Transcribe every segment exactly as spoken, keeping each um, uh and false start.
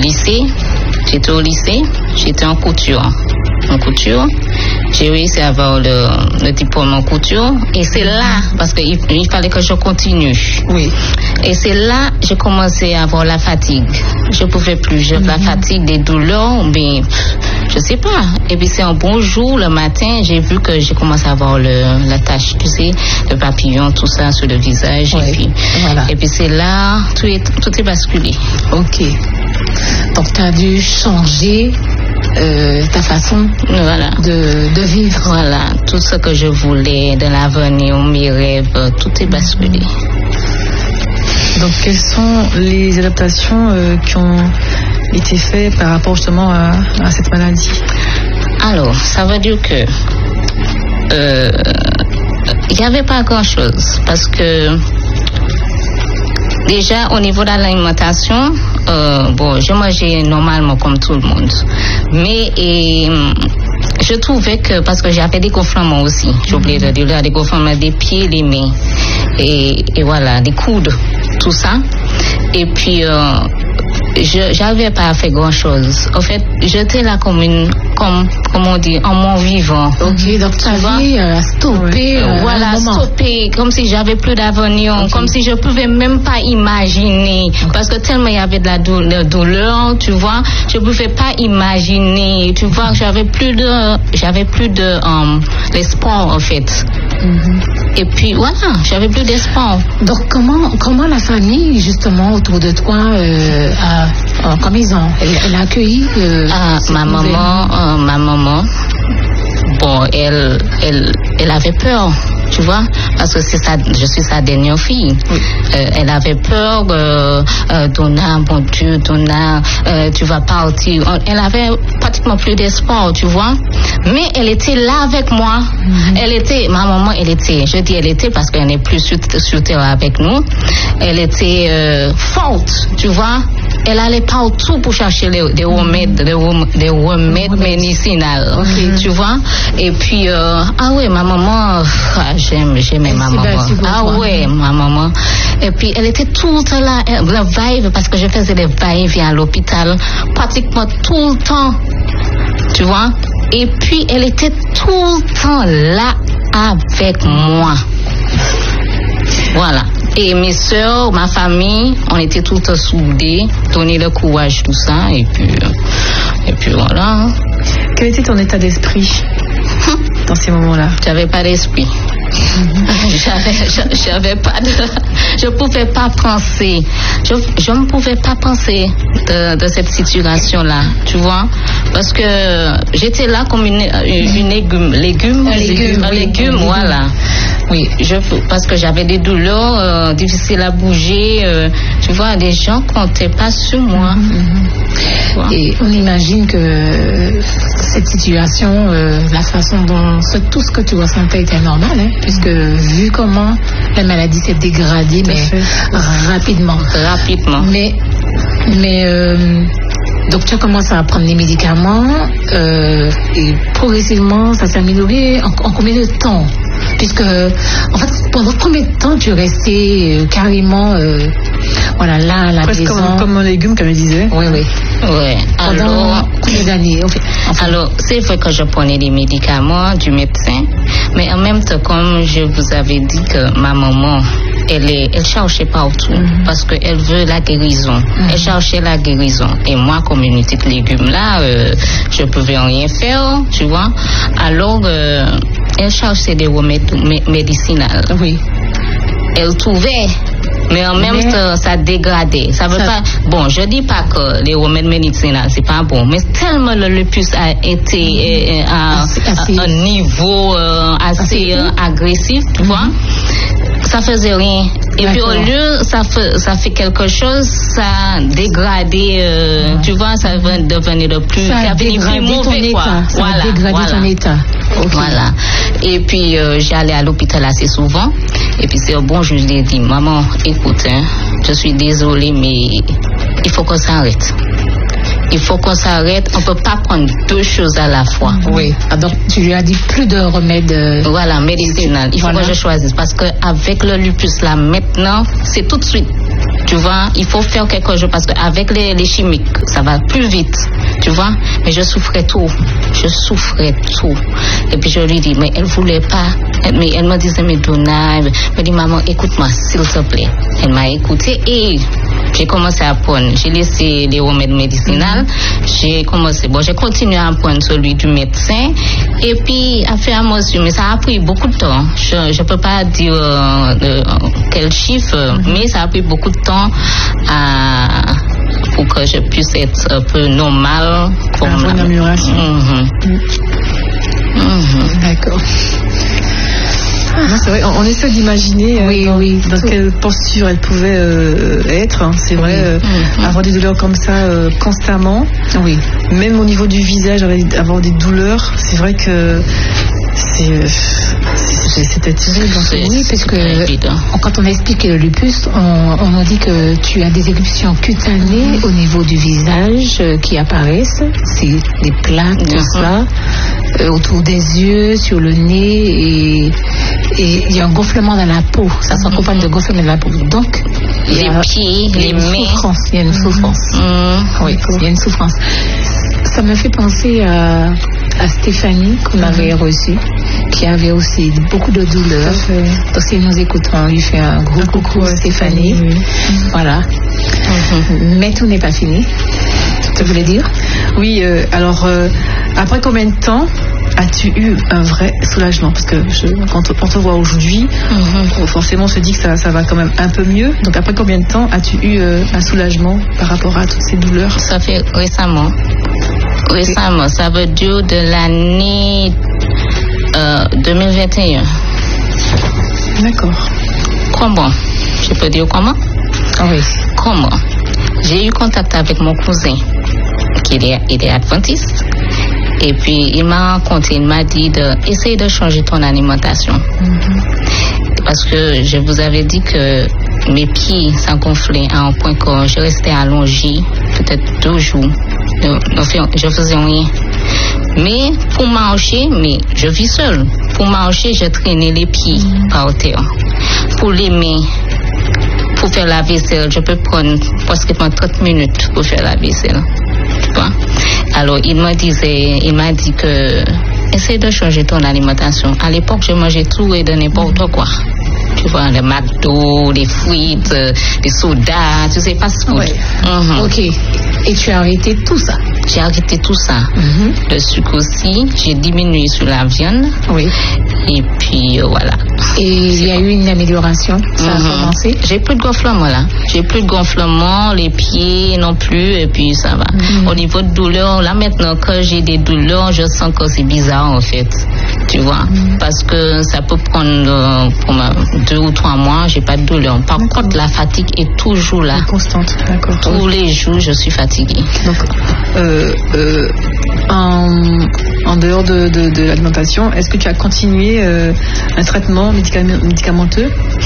lycée. J'étais au lycée, j'étais en couture. En couture, j'ai réussi à avoir le, le diplôme en couture. Et c'est là, parce qu'il il fallait que je continue. Oui. Et c'est là que j'ai commencé à avoir la fatigue. Je ne pouvais plus, j'ai mm-hmm. la fatigue, des douleurs, mais je ne sais pas. Et puis c'est un bon jour, le matin, j'ai vu que j'ai commencé à avoir le, la tache, tu sais, le papillon, tout ça sur le visage. Oui. Et puis, voilà. et puis c'est là, tout est, tout est basculé. Ok. Donc tu as dû changer euh, ta façon voilà. de, de vivre. Voilà, tout ce que je voulais de l'avenir, mes rêves, tout est basculé. Donc quelles sont les adaptations euh, qui ont été faites par rapport justement à, à cette maladie? Alors, ça veut dire que il euh, n'y avait pas grand-chose parce que déjà, au niveau de l'alimentation, euh, bon, je mangeais normalement comme tout le monde. Mais et, je trouvais que, parce que j'avais des gonflements aussi, j'ai oublié de dire, des gonflements des pieds, des mains, et, et voilà, des coudes, tout ça. Et puis, euh, je j'avais pas fait grand chose. En fait, j'étais là comme une, comme, comme on dit, en mon vivant. Ok, donc tu avais euh, stoppé. Euh, voilà, stoppé, comme si j'avais plus d'avenir, okay. Comme si je pouvais même pas imaginer, okay. Parce que tellement il y avait de la douleur, douleur, tu vois, je pouvais pas imaginer, tu vois, j'avais plus de, j'avais plus de, um, l'espoir en fait. Mm-hmm. Et puis voilà, j'avais plus d'espoir. Donc comment, comment la famille justement autour de toi euh, a, a, comme ils ont, elle, elle a accueilli euh, ah, ma maman, euh, ma maman. Bon, elle, elle, elle avait peur, tu vois, parce que c'est sa, je suis sa dernière fille. Oui. Euh, elle avait peur, euh, euh, Donna, bon Dieu, Donna, euh, tu vas partir. Elle avait pratiquement plus d'espoir, tu vois. Mais elle était là avec moi. Mm-hmm. Elle était, ma maman, elle était, je dis elle était parce qu'elle n'est plus sur, sur terre avec nous. Elle était euh, forte, tu vois. Elle allait partout pour chercher les, des remèdes, des remèdes, des remèdes médicinaux, okay. Tu vois. Et puis, euh, ah ouais, ma maman, ah, j'aime, j'aimais ma maman. Ah ouais, ma maman. Et puis, elle était tout le temps là, le va-et-vient, parce que je faisais des va-et-vient à l'hôpital, pratiquement tout le temps, tu vois. Et puis, elle était tout le temps là avec moi. Voilà. Et mes soeurs, ma famille, on était tout le temps soudés, donner le courage, tout ça, et puis, et puis voilà. Quel était ton état d'esprit dans ces moments-là? J'avais pas d'esprit. j'avais, j'avais pas de, je pouvais pas penser, je, je ne pouvais pas penser de, de cette situation-là, tu vois, parce que j'étais là comme une, une, une légume, légume, un légume, un oui, légume, oui, voilà. Oui, je, parce que j'avais des douleurs euh, difficiles à bouger, euh, tu vois, les gens comptaient pas sur moi. Mm-hmm. Ouais. Et on imagine que cette situation, euh, la façon dont tout ce que tu ressentais était normal, hein, puisque vu comment la maladie s'est dégradée, mais rapidement. Rapidement. Mais, mais euh, donc tu as commencé à prendre les médicaments euh, et progressivement ça s'est amélioré en, en combien de temps? Puisque, en fait, pendant combien de temps tu restais euh, carrément, euh, voilà, là, à la presque maison? Comme, comme un légume, comme je disais. Oui, oui. Ouais. Pendant alors, combien d'années? Okay. Enfin, alors, c'est vrai que je prenais des médicaments du médecin, mais en même temps, comme je vous avais dit que ma maman, elle, est, elle cherchait partout, mm-hmm. parce qu'elle veut la guérison. Mm-hmm. Elle cherchait la guérison. Et moi, comme une petite légume là, euh, je pouvais rien faire, tu vois. Alors, euh, elle cherchait des remèdes médicinaux. Oui. Elle trouvait, mais en même mais temps, ça dégradait. Ça veut ça... pas. Bon, je dis pas que les remèdes médicinaux c'est pas bon, mais tellement le lupus a été euh, à, assez, assez... à un niveau euh, assez, assez euh, agressif, tu mm-hmm. vois. Ça faisait rien. Et D'accord. Puis au lieu, ça fait, ça fait quelque chose, ça dégradait, euh, ouais. Tu vois, ça va devenir de plus, ça a dégradé ton mauvais, état. Quoi. Ça voilà, a dégradé voilà. ton état. Okay. Voilà. Et puis euh, j'allais à l'hôpital assez souvent. Et puis c'est bon, je lui ai dit, maman, écoute, hein, je suis désolée, mais il faut qu'on s'arrête. Il faut qu'on s'arrête. On ne peut pas prendre deux choses à la fois. Oui. Ah, donc, tu lui as dit plus de remèdes. Euh... Voilà, médicinal. Il faut voilà. que je choisisse. Parce qu'avec le lupus, là, maintenant, c'est tout de suite. Tu vois, il faut faire quelque chose parce qu'avec les, les chimiques, ça va plus vite. Tu vois, mais je souffrais tout. Je souffrais tout. Et puis je lui dis, mais elle voulait pas. Mais elle me disait, mais Donna, elle me dit, maman, écoute-moi, s'il te plaît. Elle m'a écouté et j'ai commencé à prendre. J'ai laissé les remèdes médicinaux. J'ai commencé, bon, j'ai continué à prendre celui du médecin. Et puis, à faire à mesure, mais ça a pris beaucoup de temps. Je ne peux pas dire euh, euh, quel chiffre, mm-hmm. mais ça a pris beaucoup de temps à, pour que je puisse être un peu normal. Comme une amélioration. Mm-hmm. Mm. Mm-hmm. D'accord. Non, c'est vrai, on, on essaie d'imaginer euh, oui, dans, oui, dans quelle posture elle pouvait euh, être. Hein, c'est vrai, euh, mmh. avoir des douleurs comme ça euh, constamment. Oui. Même au niveau du visage, avoir des douleurs, c'est vrai que c'est, c'est, c'était terrible. Oui, parce que quand on explique le lupus, on, on nous dit que tu as des éruptions cutanées mmh. au niveau du visage euh, qui apparaissent. C'est des plaques, tout mmh. ça, euh, autour des yeux, sur le nez et et il y a un gonflement dans la peau, ça s'accompagne de gonflement dans la peau. Donc, il y a, les pieds, il y a une les souffrance. Il y a une souffrance. Mmh. Oui, il y a une souffrance. Ça me fait penser à, à Stéphanie qu'on mmh. avait reçue, qui avait aussi beaucoup de douleurs. Donc, si nous écoutons, on lui fait un gros un coucou, coucou à Stéphanie. Stéphanie. Mmh. Voilà. Mmh. Mais tout n'est pas fini. Tu voulais dire? Oui, euh, alors, euh, après combien de temps as-tu eu un vrai soulagement? Parce que je, quand on te voit aujourd'hui, mm-hmm. forcément on se dit que ça, ça va quand même un peu mieux. Donc après combien de temps as-tu eu euh, un soulagement par rapport à toutes ces douleurs? Ça fait récemment. Récemment, ça veut dire de l'année euh, deux mille vingt et un. D'accord. Comment? Je peux dire comment? Oui. Comment? J'ai eu contact avec mon cousin, qui est, il est adventiste. Et puis, il m'a raconté, il m'a dit d'essayer de, de changer ton alimentation. Mm-hmm. Parce que je vous avais dit que mes pieds s'engonflaient à un point que je restais allongée, peut-être deux jours. Je faisais rien. Mais pour marcher, mais je vis seule. Pour marcher, je traînais les pieds mm-hmm. par terre. Pour les mains, pour faire la vaisselle, je peux prendre presque trente minutes pour faire la vaisselle. Tu vois? Alors, il m'a disait, il m'a dit que essaie de changer ton alimentation. À l'époque, je mangeais tout et de n'importe quoi. Tu vois, les McDo, les frites, les sodas, tu sais, fast food. Ouais. Mm-hmm. Ok. Et tu as arrêté tout ça? J'ai arrêté tout ça. Mm-hmm. Le sucre aussi, j'ai diminué sur la viande. Oui. Et puis, euh, voilà. Et il y a eu une amélioration? Ça mm-hmm. a commencé? J'ai plus de gonflement là. J'ai plus de gonflement, les pieds non plus, et puis ça va. Mm-hmm. Au niveau de douleur, là maintenant, quand j'ai des douleurs, je sens que c'est bizarre en fait. Tu vois? Mm-hmm. Parce que ça peut prendre euh, pour ma, deux ou trois mois, j'ai pas de douleur. Par d'accord. contre, la fatigue est toujours là. Elle est constante, d'accord. Tous les jours, je suis fatiguée. Donc, euh, euh, en, en dehors de, de, de l'alimentation, est-ce que tu as continué euh, un traitement médicamenteux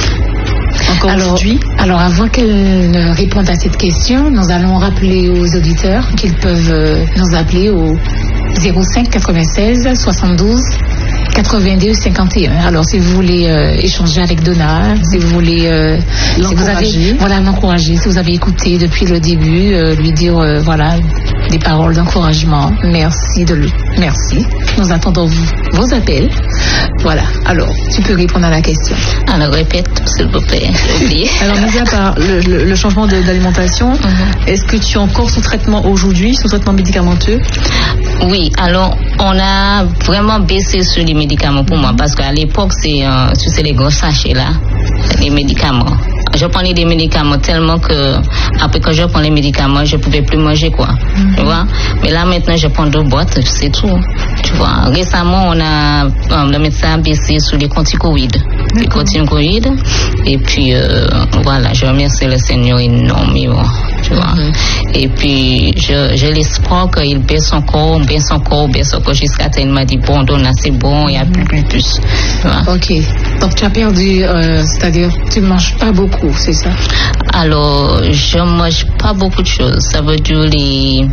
encore alors, aujourd'hui? Alors, avant qu'elle ne réponde à cette question, nous allons rappeler aux auditeurs qu'ils peuvent euh, nous appeler au zéro cinq quatre-vingt-seize soixante-douze quatre-vingt-deux cinquante et un. Alors, si vous voulez euh, échanger avec Donna, si vous voulez euh, si vous avez, voilà, l'encourager, si vous avez écouté depuis le début, euh, lui dire euh, voilà des paroles d'encouragement. Merci de le, merci. Nous attendons vous, vos appels. Voilà. Alors, tu peux répondre à la question. Alors, répète, s'il vous plaît. J'ai oublié. Alors, mis à part le, le, le changement de, d'alimentation, mm-hmm. est-ce que tu es encore sous traitement aujourd'hui, sous traitement médicamenteux? Oui. Alors, on a vraiment baissé sur les médicaments pour moi parce qu'à l'époque, c'est, euh, tu sais, les gros sachets là, les médicaments. Je prenais des médicaments tellement que après que je prends les médicaments, je pouvais plus manger quoi. Mm-hmm. Tu vois? Mais là maintenant, je prends deux boîtes, c'est tout. Tu vois? Récemment, on a euh, le médecin a baissé sur les corticoïdes, les corticoïdes. Et puis euh, voilà, je remercie le Seigneur énormément. Tu vois? Mm-hmm. Et puis je, je l'espoir qu'il baisse encore, baisse encore, baisse encore jusqu'à tel il m'a dit bon, Donna, c'est bon, il n'y a plus de plus. Tu vois? Ok. Donc tu as perdu, euh, c'est-à-dire tu ne manges pas beaucoup, c'est ça? Alors je ne mange pas beaucoup de choses. Ça veut dire les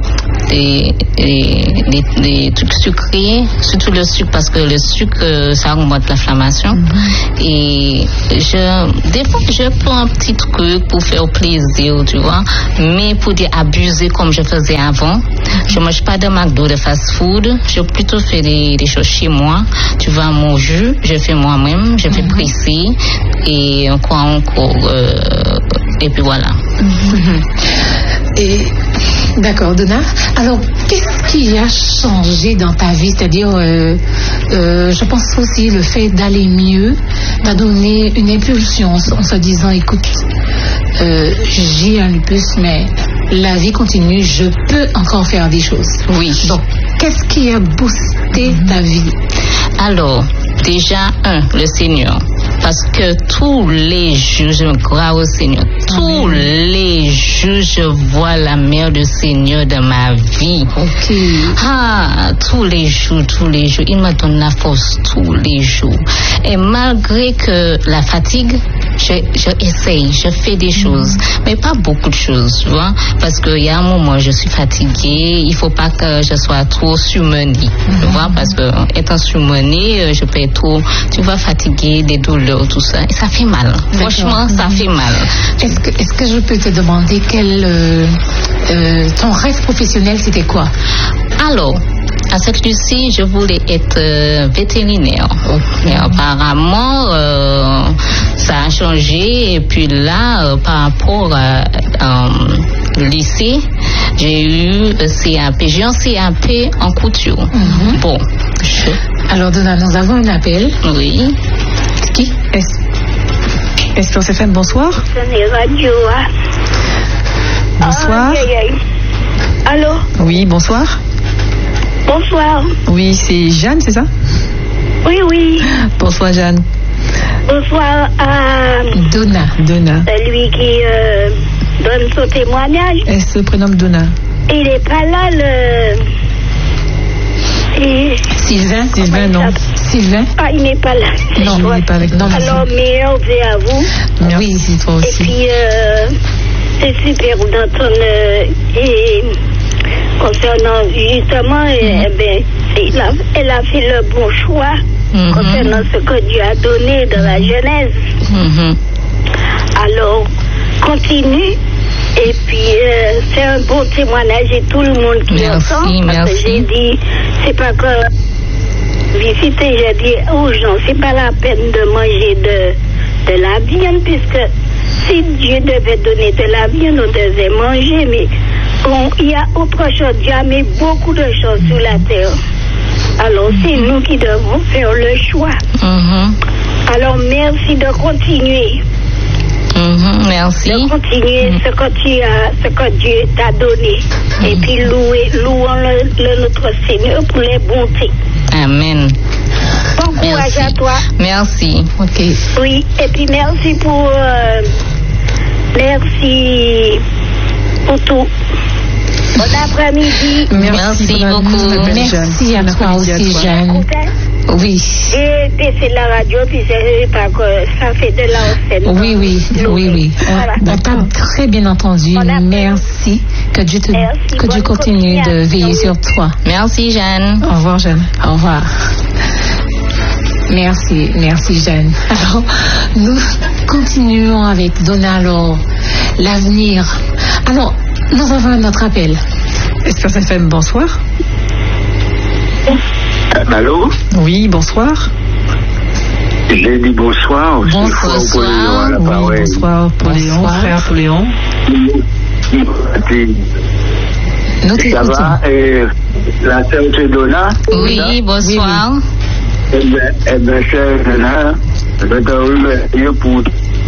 des, des, des, des trucs sucrés, surtout le sucre, parce que le sucre, ça augmente l'inflammation. Mm-hmm. Et je, des fois, je prends un petit truc pour faire plaisir, tu vois, mais pour dire abuser comme je faisais avant, je mange pas de McDo, de fast-food, je plutôt fais des, des choses chez moi, tu vois, mon jus, je fais moi-même, je fais mm-hmm. presser, et encore, encore, euh, et puis voilà. Mm-hmm. Et d'accord, Donna. Alors, qu'est-ce qui a changé dans ta vie? C'est-à-dire, euh, euh, je pense aussi le fait d'aller mieux t'a donné une impulsion en se disant, écoute, euh, j'ai un lupus, mais la vie continue, je peux encore faire des choses. Oui. Donc, qu'est-ce qui a boosté mm-hmm. ta vie? Alors, déjà, un, le Seigneur. Parce que tous les jours, je me crois au Seigneur. Tous les jours, je vois la mère du Seigneur dans ma vie. Ok. Ah, tous les jours, tous les jours. Il me donne la force tous les jours. Et malgré que la fatigue, je, je essaye, je fais des choses, mm-hmm. mais pas beaucoup de choses, tu vois. Parce qu'il y a un moment, je suis fatiguée. Il faut pas que je sois trop surmenée, mm-hmm. tu vois. Parce que étant surmenée, je peux être trop, tu vois, fatiguée, des douleurs, tout ça. Et ça fait mal. D'accord. Franchement, ça fait mal. Est-ce que, est-ce que je peux te demander quel euh, euh, ton rêve professionnel, c'était quoi? Alors, à cette heure-ci, je voulais être euh, vétérinaire. Mais apparemment, euh, ça a changé. Et puis là, euh, par rapport à euh, lycée, j'ai eu euh, C A P. J'ai un C A P en couture. Mm-hmm. Bon. Je... Alors, Donna, nous avons un appel. Oui. Qui? Espérance F M, bonsoir. C'est radio. Hein? Bonsoir. Ah, aïe, aïe. Allô? Oui, bonsoir. Bonsoir. Oui, c'est Jeanne, c'est ça? Oui, oui. Bonsoir, Jeanne. Bonsoir à Donna. Donna. Celui qui euh, donne son témoignage. Elle se prénomme Donna. Il n'est pas là, le... Et... Sylvain. Sylvain, non. Sylvain. Ah, il n'est pas là. Non, il n'est pas avec nous. Alors, meilleur vœu à vous. Merci, oui, toi aussi. Et puis, euh, c'est super d'entendre... Euh, et concernant, justement, mm-hmm. eh ben, elle, a, elle a fait le bon choix mm-hmm. concernant ce que Dieu a donné dans la Genèse. Mm-hmm. Alors, continue. Et puis, euh, c'est un bon témoignage et tout le monde qui merci, entend. Parce merci. que j'ai dit, c'est pas que visiter, j'ai dit aux gens, c'est pas la peine de manger de, de la viande, puisque si Dieu devait donner de la viande, on devait manger, mais bon, il y a autre chose. Dieu a mis beaucoup de choses sur la terre. Alors, c'est mm-hmm. nous qui devons faire le choix. Mm-hmm. Alors, merci de continuer. Mm-hmm, merci. De continuer mm-hmm. ce que tu as, ce que Dieu t'a donné. Mm-hmm. Et puis louer, louons le, le, notre Seigneur pour les bontés. Amen. Bon courage merci. à toi. Merci. Ok. Oui, et puis merci pour euh, merci pour tout. Bon après-midi. Merci, merci beaucoup. Merci à toi aussi, Jeanne. Oui. Et c'est la radio, puis c'est pas que ça fait de la scène. Oui, oui, oui, oui. Voilà. On t'a très bien entendu. Merci. Que Dieu, te, merci. que Dieu continue de veiller sur toi. Merci, Jeanne. Au revoir, Jeanne. Au revoir. Merci, merci, Jeanne. Alors, nous continuons avec Donna, alors, l'avenir. Alors, nous avons un autre appel. Espérance F M, bonsoir. Allô? Oui, bonsoir. J'ai dit bonsoir. Bonsoir. Bonsoir, oui, bonsoir pour Léon, frère pour Léon. Nous Ça va? Et la sœur de Donna? Oui, bonsoir. Oui, oui. Eh bien, eh bien, sœur Donna, je vais te remercier pour...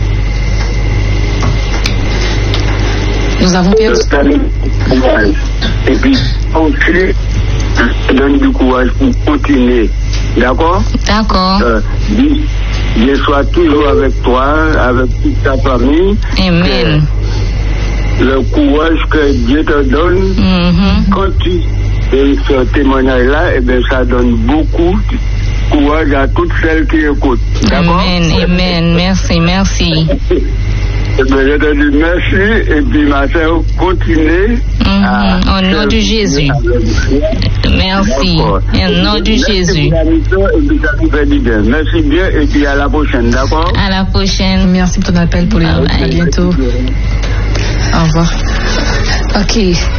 Nous avons perdu. Et puis, aussi, donne du courage pour continuer. D'accord? D'accord. Euh, je sois toujours avec toi, avec toute ta famille. Amen. Le courage que Dieu te donne, mm-hmm. quand tu fais ce témoignage-là, eh bien, ça donne beaucoup de courage à toutes celles qui écoutent. D'accord? Amen, amen. Merci, merci. Je te dis merci et puis ma soeur, continuez. Mm -hmm. Au nom de Jésus. Merci. Au nom de Jésus. Merci bien et puis à la prochaine, d'accord? À la prochaine. Merci pour ton appel, Pauline. À bientôt. Au revoir. Ok.